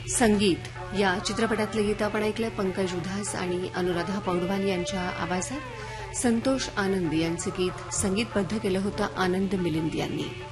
संगीत या चित्रपटातलं गीत आपण ऐकलं पंकज उधास आणि अनुराधा पौडवाल यांच्या आवाजात. संतोष आनंद यांचं गीत संगीतबद्ध केलं होतं आनंद मिलिंद यांनी.